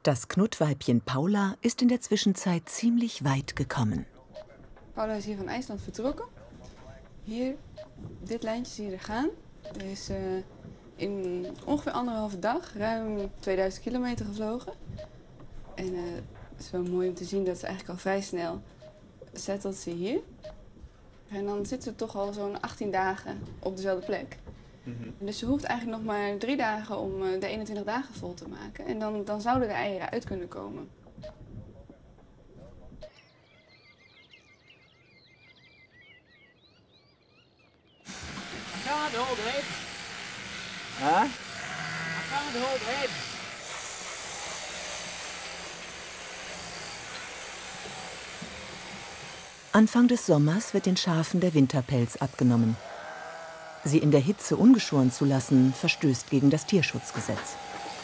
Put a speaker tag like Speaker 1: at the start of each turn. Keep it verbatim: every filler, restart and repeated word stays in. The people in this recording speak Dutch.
Speaker 1: Das Knuttweibchen Paula ist in der Zwischenzeit ziemlich weit gekommen.
Speaker 2: Paula is hier van IJsland vertrokken. Hier, dit lijntje zie je er gaan. Er is uh, in ongeveer anderhalve dag ruim tweeduizend kilometer gevlogen. En uh, het is wel mooi om te zien dat ze eigenlijk al vrij snel settelt ze hier. En dan zit ze toch al zo'n achttien dagen op dezelfde plek. Mm-hmm. Dus ze hoeft eigenlijk nog maar drie dagen om uh, de eenentwintig dagen vol te maken. En dan, dan zouden de eieren uit kunnen komen.
Speaker 3: I can't hold it.
Speaker 4: Huh?
Speaker 3: I can't hold it.
Speaker 1: Anfang des Sommers wird den Schafen der Winterpelz abgenommen. Sie in der Hitze ungeschoren zu lassen, verstößt gegen das Tierschutzgesetz.